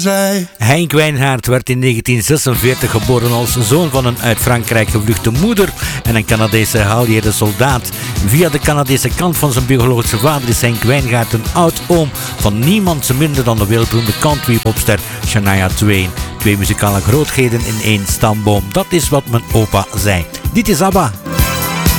Henk Wijngaard werd in 1946 geboren als zoon van een uit Frankrijk gevluchte moeder en een Canadese geallieerde soldaat. Via de Canadese kant van zijn biologische vader is Henk Wijngaard een oud-oom van niemand minder dan de wereldberoemde country-popster Shania Twain. 2 muzikale grootheden in 1 stamboom. Dat is wat mijn opa zei. Dit is ABBA.